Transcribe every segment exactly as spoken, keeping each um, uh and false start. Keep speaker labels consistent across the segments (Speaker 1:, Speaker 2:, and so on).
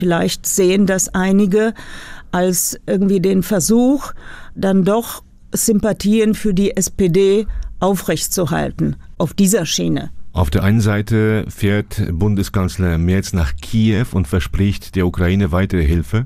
Speaker 1: Vielleicht sehen das einige als irgendwie den Versuch, dann doch Sympathien für die S P D aufrechtzuerhalten auf dieser Schiene.
Speaker 2: Auf der einen Seite fährt Bundeskanzler Merz nach Kiew und verspricht der Ukraine weitere Hilfe.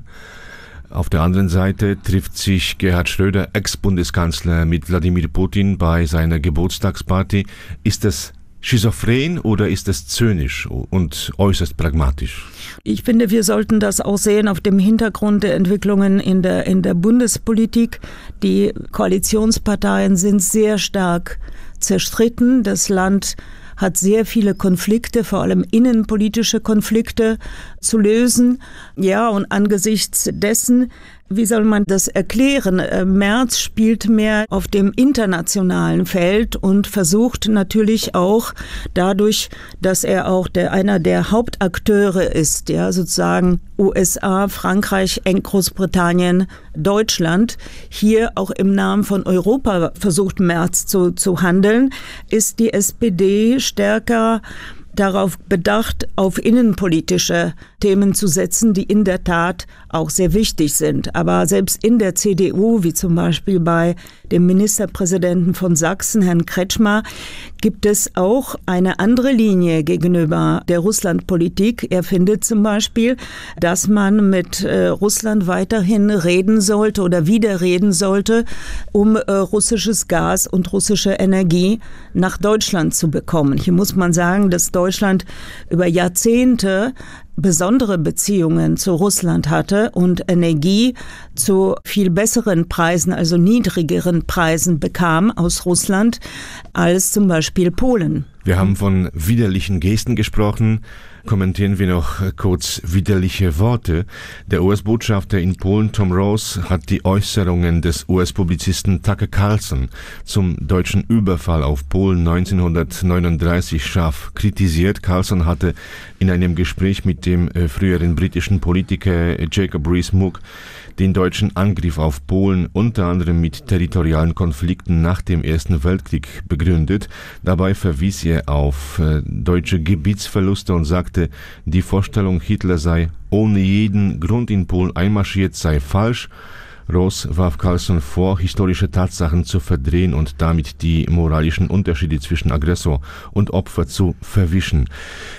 Speaker 2: Auf der anderen Seite trifft sich Gerhard Schröder, Ex-Bundeskanzler, mit Wladimir Putin bei seiner Geburtstagsparty. Ist das schizophren oder ist das zynisch und äußerst pragmatisch?
Speaker 1: Ich finde, wir sollten das auch sehen auf dem Hintergrund der Entwicklungen in der, in der Bundespolitik. Die Koalitionsparteien sind sehr stark zerstritten. Das Land hat sehr viele Konflikte, vor allem innenpolitische Konflikte zu lösen. Ja, und angesichts dessen, wie soll man das erklären? Merz spielt mehr auf dem internationalen Feld und versucht natürlich auch dadurch, dass er auch der, einer der Hauptakteure ist, ja, sozusagen U S A, Frankreich, Großbritannien, Deutschland, hier auch im Namen von Europa versucht Merz zu, zu handeln, ist die S P D stärker darauf bedacht, auf innenpolitische Themen zu setzen, die in der Tat auch sehr wichtig sind. Aber selbst in der C D U, wie zum Beispiel bei dem Ministerpräsidenten von Sachsen, Herrn Kretschmer, gibt es auch eine andere Linie gegenüber der Russlandpolitik. Er findet zum Beispiel, dass man mit äh, Russland weiterhin reden sollte oder wieder reden sollte, um äh, russisches Gas und russische Energie nach Deutschland zu bekommen. Hier muss man sagen, dass Deutschland über Jahrzehnte besondere Beziehungen zu Russland hatte und Energie zu viel besseren Preisen, also niedrigeren Preisen bekam aus Russland als zum Beispiel Polen.
Speaker 2: Wir haben von widerlichen Gesten gesprochen. Kommentieren wir noch kurz widerliche Worte. Der U S-Botschafter in Polen, Tom Rose, hat die Äußerungen des U S-Publizisten Tucker Carlson zum deutschen Überfall auf Polen neunzehnhundertneununddreißig scharf kritisiert. Carlson hatte in einem Gespräch mit dem früheren britischen Politiker Jacob Rees-Mogg den deutschen Angriff auf Polen unter anderem mit territorialen Konflikten nach dem Ersten Weltkrieg begründet. Dabei verwies er auf äh, deutsche Gebietsverluste und sagte, die Vorstellung, Hitler sei ohne jeden Grund in Polen einmarschiert, sei falsch. Ross warf Carlson vor, historische Tatsachen zu verdrehen und damit die moralischen Unterschiede zwischen Aggressor und Opfer zu verwischen.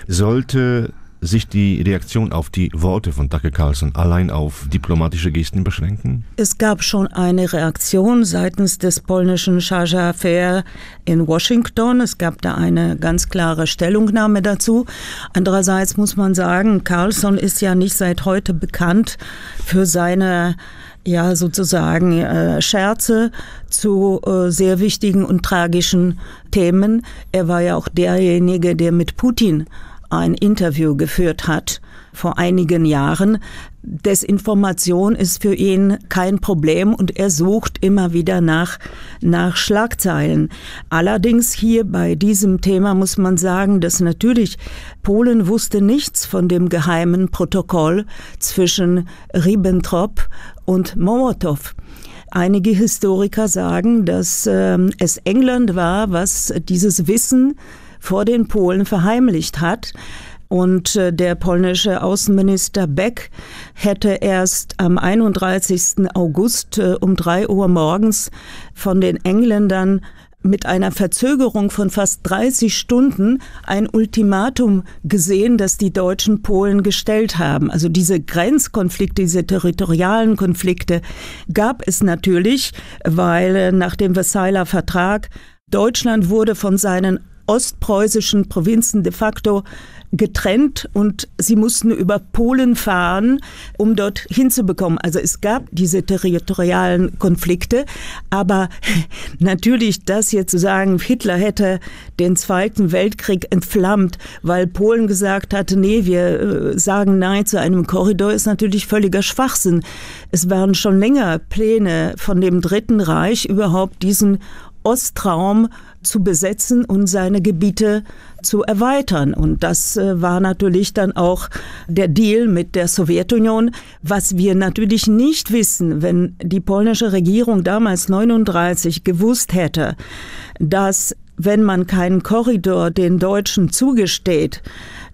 Speaker 2: Sollte sich die Reaktion auf die Worte von Tucker Carlson allein auf diplomatische Gesten beschränken?
Speaker 1: Es gab schon eine Reaktion seitens des polnischen Chargé d'Affaires in Washington. Es gab da eine ganz klare Stellungnahme dazu. Andererseits muss man sagen, Carlson ist ja nicht seit heute bekannt für seine ja sozusagen äh, Scherze zu äh, sehr wichtigen und tragischen Themen. Er war ja auch derjenige, der mit Putin ein Interview geführt hat vor einigen Jahren. Desinformation ist für ihn kein Problem und er sucht immer wieder nach, nach Schlagzeilen. Allerdings hier bei diesem Thema muss man sagen, dass natürlich Polen wusste nichts von dem geheimen Protokoll zwischen Ribbentrop und Molotow. Einige Historiker sagen, dass äh, es England war, was dieses Wissen vor den Polen verheimlicht hat. Und äh, der polnische Außenminister Beck hätte erst am einunddreißigsten August äh, um drei Uhr morgens von den Engländern mit einer Verzögerung von fast dreißig Stunden ein Ultimatum gesehen, das die Deutschen Polen gestellt haben. Also diese Grenzkonflikte, diese territorialen Konflikte gab es natürlich, weil äh, nach dem Versailler Vertrag Deutschland wurde von seinen ostpreußischen Provinzen de facto getrennt und sie mussten über Polen fahren, um dort hinzubekommen. Also es gab diese territorialen Konflikte, aber natürlich das jetzt zu sagen, Hitler hätte den Zweiten Weltkrieg entflammt, weil Polen gesagt hatte, nee, wir sagen Nein zu einem Korridor, ist natürlich völliger Schwachsinn. Es waren schon länger Pläne von dem Dritten Reich, überhaupt diesen Ostraum zu besetzen und seine Gebiete zu erweitern. Und das äh, war natürlich dann auch der Deal mit der Sowjetunion. Was wir natürlich nicht wissen, wenn die polnische Regierung damals neununddreißig gewusst hätte, dass wenn man keinen Korridor den Deutschen zugesteht,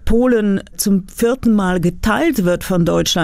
Speaker 1: Polen zum vierten Mal geteilt wird von Deutschland,